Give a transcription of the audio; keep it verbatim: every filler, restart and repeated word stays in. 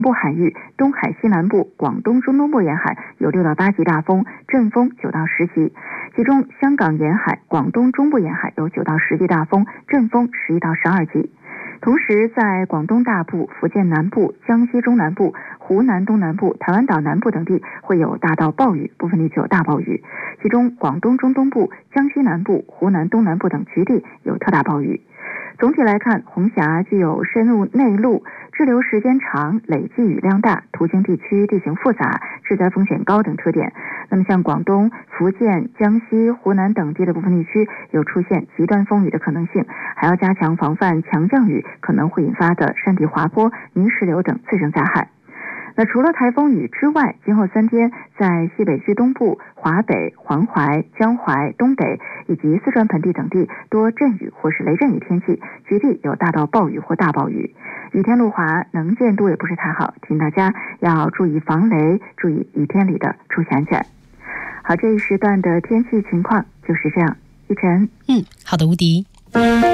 部海域、东海西南部、广东中东部沿海有六到八级大风，阵风九到十级，其中香港沿海、广东中部沿海有九到十级大风，阵风十一到十二级。同时在广东大部、福建南部、江西中南部、湖南东南部、台湾岛南部等地会有大到暴雨，部分地区有大暴雨，其中广东中东部、江西南部、湖南东南部等局地有特大暴雨。总体来看，红霞具有深入内陆、滞留时间长、累计雨量大、途经地区地形复杂、致灾风险高等特点。那么像广东、福建、江西、湖南等地的部分地区有出现极端风雨的可能性，还要加强防范强降雨可能会引发的山体滑坡、泥石流等次生灾害。那除了台风雨之外，今后三天在西北区东部、华北、黄淮、江淮、东北以及四川盆地等地多阵雨或是雷阵雨天气，局地有大到暴雨或大暴雨，雨天路滑，能见度也不是太好，请大家要注意防雷，注意雨天里的出行安全。好，这一时段的天气情况就是这样。一晨， 嗯，好的，吴迪。